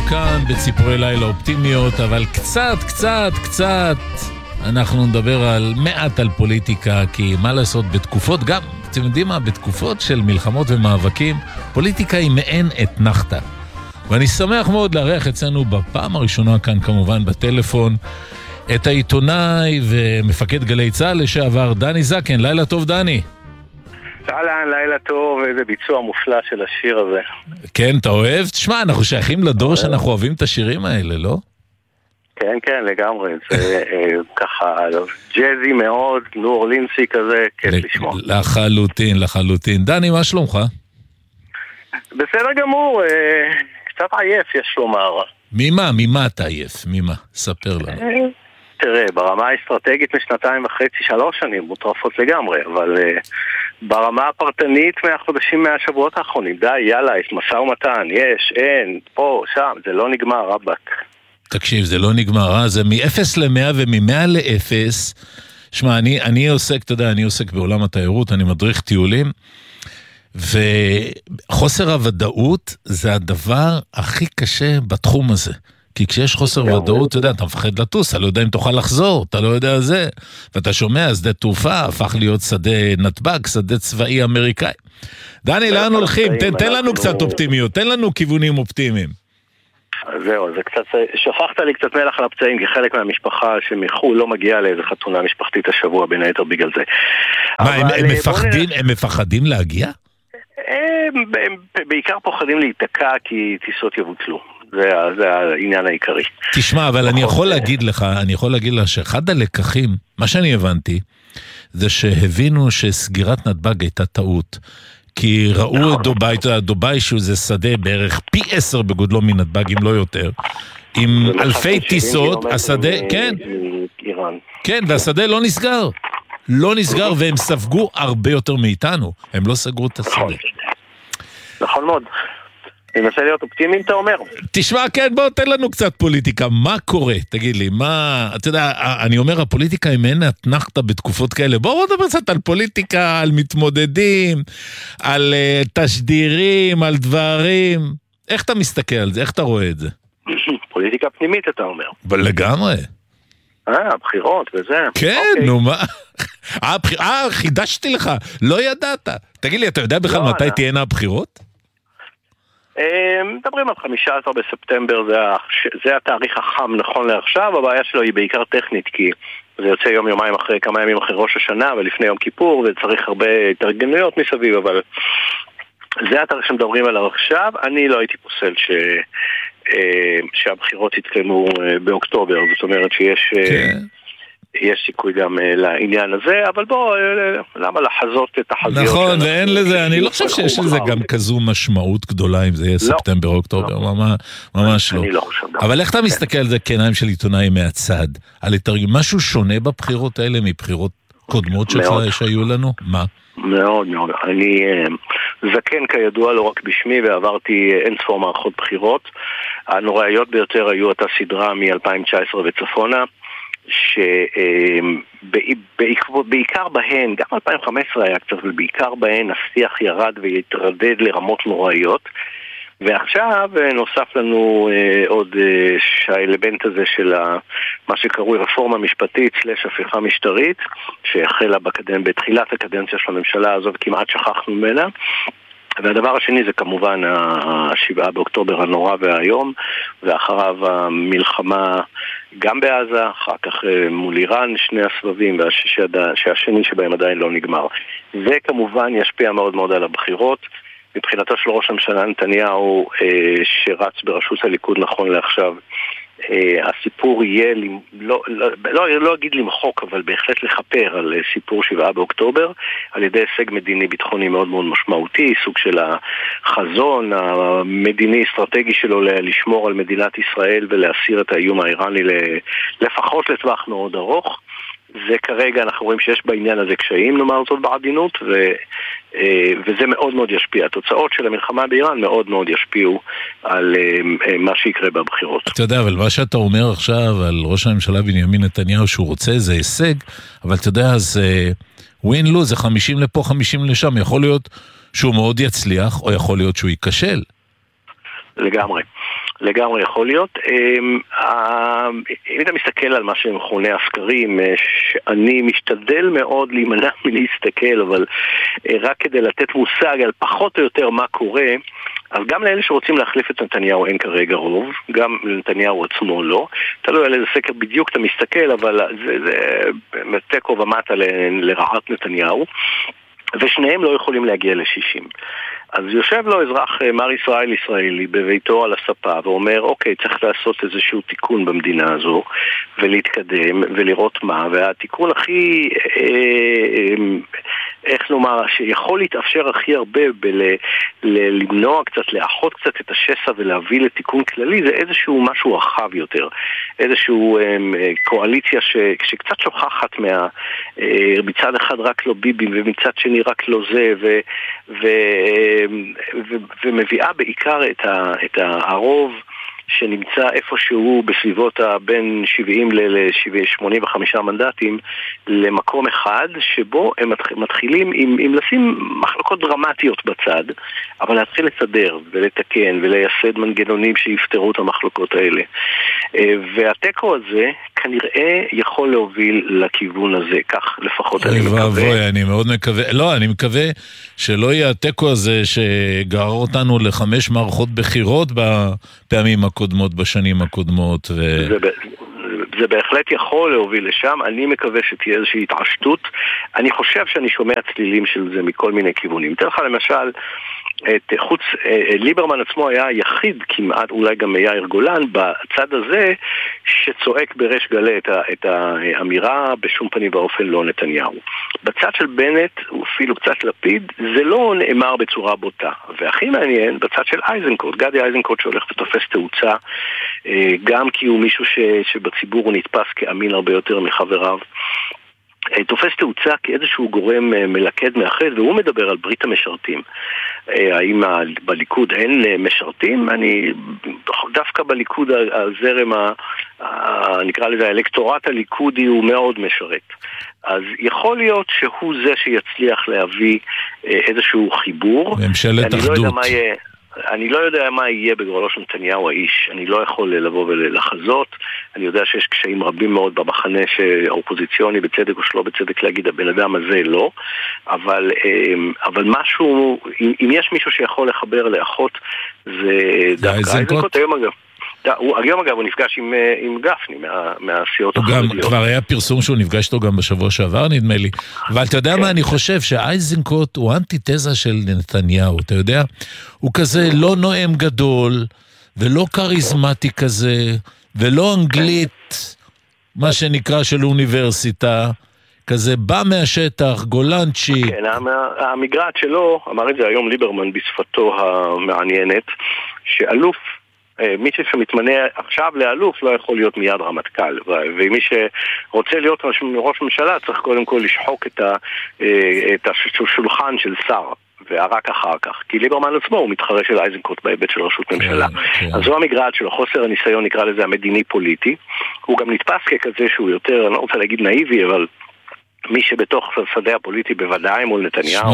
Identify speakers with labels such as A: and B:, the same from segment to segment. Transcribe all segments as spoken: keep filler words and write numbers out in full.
A: כאן בציפורי לילה אופטימיות, אבל קצת, קצת, קצת אנחנו נדבר על מעט על פוליטיקה, כי מה לעשות בתקופות, גם, אתם יודעים מה, בתקופות של מלחמות ומאבקים, פוליטיקה היא מעין אתנחתא. ואני שמח מאוד לארח אצלנו בפעם הראשונה כאן, כמובן בטלפון, את העיתונאי ומפקד גלי צה"ל לשעבר, דני זקן. לילה טוב, דני.
B: אהלן, לילה טוב, איזה ביצוע מופלא של השיר הזה.
A: כן, אתה אוהב? תשמע, אנחנו שייכים לדור שאנחנו אוהבים את השירים האלה, לא?
B: כן, כן, לגמרי. זה ככה ג'אזי מאוד, ניו אורלינסי כזה, כיף לשמוע.
A: לחלוטין, לחלוטין. דני, מה שלומך?
B: בסדר גמור, קצת עייף יש לומר.
A: ממה? ממה אתה עייף? ממה? ספר לנו.
B: תראה, ברמה האסטרטגית משנתיים וחצי, שלוש שנים, מוטרפות לגמרי, אבל uh, ברמה הפרטנית מהחודשים, מהשבועות האחרונים, די, יאללה, יש משא ומתן, יש, אין, פה, שם, זה לא נגמר, רבק.
A: תקשיב, זה לא נגמר, אה? זה מ-אפס ל-מאה ומ-מאה ל-אפס. שמע, אני, אני עוסק, אתה יודע, אני עוסק בעולם התיירות, אני מדריך טיולים, וחוסר הוודאות זה הדבר הכי קשה בתחום הזה. כי כשיש חוסר ודאות, אתה יודע, אתה מפחד לטוס, אתה לא יודע אם תוכל לחזור, אתה לא יודע זה, ואתה שומע, שדה תעופה הפך להיות שדה נתב"ג, שדה צבאי אמריקאי. דני, לאן הולכים? תן לנו קצת אופטימיות, תן לנו כיוונים אופטימיים.
B: זהו, זה קצת, שפכת לי קצת מלח על הפצעים, כי חלק מהמשפחה שמחול לא מגיעה לאיזו חתונה משפחתית השבוע, בין היתר בגלל זה.
A: מה, הם מפחדים, הם מפחדים להגיע?
B: הם בעיקר פוחדים להיתקע, כי טיסות יבוטלו. זה, זה העניין העיקרי.
A: תשמע, אבל אני יכול להגיד לך, אני יכול להגיד לך שאחד הלקחים, מה שאני הבנתי, זה שהבינו שסגירת נתב"ג הייתה טעות. כי ראו את דובאי, דובאי שהוא זה שדה בערך פי עשר בגודלו מנתב"ג, אם לא יותר. עם אלפי טיסות, השדה, כן. כן, והשדה לא נסגר. לא נסגר, והם ספגו הרבה יותר מאיתנו. הם לא סגרו את השדה.
B: נכון מאוד. אני מנסה להיות אופטימיים, אתה אומר.
A: תשמע, כן, בוא, תן לנו קצת פוליטיקה. מה קורה? תגיד לי, מה... אתה יודע, אני אומר, הפוליטיקה היא מעין אתנחתא בתקופות כאלה. בואו נדבר קצת על פוליטיקה, על מתמודדים, על uh, תשדירים, על דברים. איך אתה מסתכל על זה? איך אתה רואה את זה?
B: פוליטיקה פנימית, אתה אומר.
A: אבל לגמרי.
B: אה, הבחירות וזה.
A: כן, okay. נו מה? אה, חידשתי לך. לא ידעת. תגיד לי, אתה יודע בכלל לא, מתי לא. תהיינה הבחירות?
B: מדברים על חמישה עשר בספטמבר, זה, זה התאריך החם נכון לעכשיו. הבעיה שלו היא בעיקר טכנית, כי זה יוצא יום יומיים אחרי, כמה ימים אחרי ראש השנה ולפני יום כיפור, וצריך הרבה התארגנויות מסביב, אבל זה התאריך שמדברים עליו עכשיו. אני לא הייתי פוסל ש... שהבחירות יתקיימו באוקטובר, זאת אומרת שיש כן. יש סיכוי גם לעניין הזה, אבל בוא, למה לחזות את החזיות?
A: נכון, ואין לזה, אני לא חושב שיש לזה גם כזו משמעות גדולה, אם זה יהיה ספטמבר או אוקטובר, ממש לא. אבל איך אתה מסתכל על זה כעיניים של עיתונאי מהצד? על משהו שונה בבחירות האלה מבחירות קודמות שלך שהיו לנו? מה?
B: מאוד מאוד. אני זקן כידוע לא רק בשמי, ועברתי אין ספור מערכות בחירות. הנוראיות ביותר היו אותה סדרה מ-אלפיים תשע עשרה וצפונה, שבעיקר בהן, גם אלפיים וחמש עשרה היה קצת, אבל בעיקר בהן השיח ירד והתרדד לרמות נוראיות, ועכשיו נוסף לנו עוד שהאלמנט הזה של מה שקרוי רפורמה משפטית סלש הפיכה משטרית, שהחלה בקדנ... בתחילת הקדנציה של הממשלה הזאת, כמעט שכחנו ממנה. והדבר השני זה כמובן השבעה באוקטובר הנורא והיום, ואחריו המלחמה גם בעזה, אחר כך מול איראן, שני הסבבים, והשני שבהם עדיין לא נגמר. זה כמובן ישפיע מאוד מאוד על הבחירות. מבחינתו של ראש הממשלה נתניהו, שרץ בראשות הליכוד נכון לעכשיו, הסיפור יהיה, לא, לא, לא, לא אגיד למחוק, אבל בהחלט לחפר על סיפור שבעה באוקטובר, על ידי הישג מדיני ביטחוני מאוד מאוד משמעותי, סוג של החזון המדיני אסטרטגי שלו לשמור על מדינת ישראל ולהסיר את האיום האיראני לפחות לטווח מאוד ארוך. זה כרגע אנחנו רואים שיש בעניין הזה קשיים, נאמר זאת בעדינות, ו, וזה מאוד מאוד ישפיע. התוצאות של המלחמה באיראן מאוד מאוד ישפיעו על מה שיקרה בבחירות.
A: אתה יודע, אבל מה שאתה אומר עכשיו על ראש הממשלה בנימין נתניהו שהוא רוצה זה הישג, אבל אתה יודע, זה ווין לו, זה חמישים לפה, חמישים לשם. יכול להיות שהוא מאוד יצליח, או יכול להיות שהוא ייכשל.
B: לגמרי. לגמרי יכול להיות. אם אתה מסתכל על מה שמכונה הסקרים, שאני משתדל מאוד להימנע מלהסתכל, אבל רק כדי לתת מושג על פחות או יותר מה קורה, אז גם לאלה שרוצים להחליף את נתניהו אין כרגע רוב, גם לנתניהו עצמו לא. תלוי על איזה סקר בדיוק אתה מסתכל, אבל זה, זה מתקו ומטה ל- לרעת נתניהו, ושניהם לא יכולים להגיע ל-שישים. אז יושב לו אזרח מר ישראל ישראלי בביתו על הספה ואומר, אוקיי, צריך לעשות איזשהו תיקון במדינה הזו ולהתקדם ולראות מה, והתיקון הכי, אה, איך לומר, שיכול להתאפשר הכי הרבה למנוע קצת, לאחות קצת את השסע ולהביא לתיקון כללי, זה איזשהו משהו רחב יותר, איזשהו אה, קואליציה ש, שקצת שוכחת מה, אה, מצד אחד רק לא ביבי ומצד שני רק לא זה, ו... ו ומביאה בעיקר את, ה, את הרוב שנמצא איפשהו בסביבות בין שבעים ל-שמונים וחמישה מנדטים למקום אחד שבו הם מתחילים עם, עם לשים מחלוקות דרמטיות בצד, אבל להתחיל לסדר ולתקן ולייסד מנגנונים שיפתרו את המחלוקות האלה. והטקו הזה כנראה יכול להוביל לכיוון הזה, כך לפחות אני מקווה.
A: בואי, אני מאוד מקווה, לא, אני מקווה שלא יהיה הטקו הזה שגרר אותנו לחמש מערכות בחירות בפעמים הקודמות, בשנים הקודמות. ו...
B: זה, זה בהחלט יכול להוביל לשם, אני מקווה שתהיה איזושהי התעשתות, אני חושב שאני שומע צלילים של זה מכל מיני כיוונים. יותר לך למשל, את חוץ, ליברמן עצמו היה היחיד כמעט, אולי גם יאיר גולן, בצד הזה שצועק בריש גלי את, את האמירה בשום פנים ואופן לא נתניהו. בצד של בנט, אפילו קצת לפיד, זה לא נאמר בצורה בוטה. והכי מעניין, בצד של אייזנקוט, גדי אייזנקוט שהולך ותופס תאוצה, גם כי הוא מישהו ש, שבציבור הוא נתפס כאמין הרבה יותר מחבריו, תופס תאוצה כאיזשהו גורם מלכד מאחד, והוא מדבר על ברית המשרתים. האם בליכוד אין משרתים? אני דווקא בליכוד הזרם, נקרא לזה האלקטורט הליכודי הוא מאוד משרת. אז יכול להיות שהוא זה שיצליח להביא איזשהו חיבור.
A: ממשלת אחדות.
B: אני לא יודע מה יהיה... אני לא יודע מה יהיה בגורלו של נתניהו האיש, אני לא יכול לבוא ולחזות, אני יודע שיש קשיים רבים מאוד במחנה האופוזיציוני, בצדק או שלא בצדק להגיד הבן אדם הזה לא, אבל, אבל משהו, אם יש מישהו שיכול לחבר לאחות, זה דווקא אייזנקוט. היום אגב. הוא, היום אגב הוא נפגש עם, עם גפני מה, מהסיעות החרדיות.
A: כבר היה פרסום שהוא נפגש אותו גם בשבוע שעבר נדמה לי, אבל אתה יודע מה אני חושב? שאייזנקוט הוא אנטיתזה של נתניהו, אתה יודע? הוא כזה לא נואם גדול ולא קריזמטי כזה ולא אנגלית מה שנקרא של אוניברסיטה, כזה בא מהשטח, גולנצ'י.
B: כן, המגרעת שלו, אמר את זה היום ליברמן בשפתו המעניינת, שאלוף מי שמתמנה עכשיו לאלוף לא יכול להיות מיד רמטכ"ל, ומי שרוצה להיות ראש ממשלה צריך קודם כל לשחוק את, ה, את השולחן של שר, ורק אחר כך, כי ליברמן עצמו הוא מתחרה של אייזנקוט בהיבט של ראשות ממשלה. אז זו המגרעת שלו, חוסר הניסיון נקרא לזה המדיני-פוליטי, הוא גם נתפס ככזה שהוא יותר, אני לא רוצה להגיד נאיבי, אבל מי שבתוך השדה הפוליטי בוודאי מול נתניהו.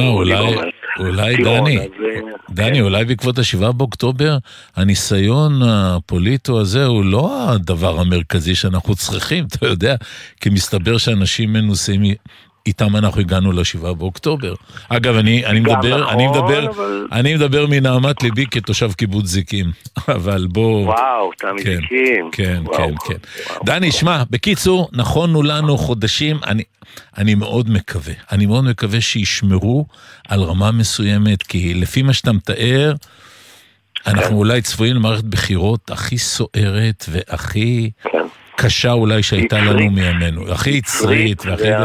A: אולי דני, דני, אולי בעקבות השבעה באוקטובר, הניסיון הפוליטו הזה הוא לא הדבר המרכזי שאנחנו צריכים, אתה יודע, כי מסתבר שאנשים מנוסים איתם אנחנו הגענו לשבעה באוקטובר. אגב, אני, אני מדבר, אני מדבר, אני מדבר מנעמת ליבי כתושב קיבוץ זיקים, אבל בוא...
B: וואו, אתה מזיקים.
A: כן, כן, כן. דני, שמע, בקיצור, נכונו לנו חודשים, אני, אני מאוד מקווה, אני מאוד מקווה שישמרו על רמה מסוימת, כי לפי מה שאתה מתאר, אנחנו אולי צפויים למערכת בחירות הכי סוערת והכי... קשה אולי שהייתה לנו מימינו, הכי יצרית,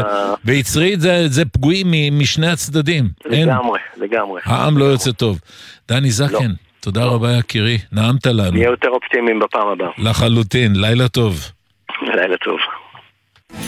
A: ויצרית זה פגועים משני הצדדים.
B: לגמרי, לגמרי.
A: העם לא יוצא טוב. דני זקן, תודה רבה יקירי, נעמת לנו.
B: נהיה יותר אופטימיים בפעם הבאה.
A: לחלוטין, לילה טוב.
B: לילה טוב.